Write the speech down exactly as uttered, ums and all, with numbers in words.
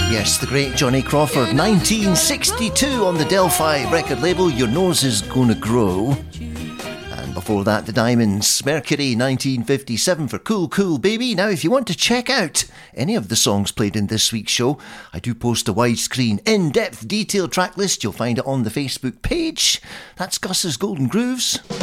Yes, the great Johnny Crawford, nineteen sixty-two on the Delphi record label, Your Nose Is Gonna Grow. And before that, the Diamonds, Mercury, nineteen fifty-seven for Cool Cool Baby. Now, if you want to check out any of the songs played in this week's show, I do post a widescreen, in-depth, detailed track list. You'll find it on the Facebook page. That's Gus's Golden Grooves.